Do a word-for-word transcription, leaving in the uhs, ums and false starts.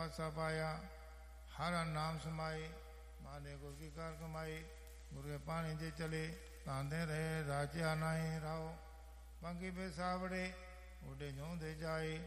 सा पाया। हर नाम समाए माने गुर की कार कमाई। गुर के पानी दे चले तांदे रहे राज्य नाए राहो। पंखी पे सावड़े उड़े न्यों दे जाए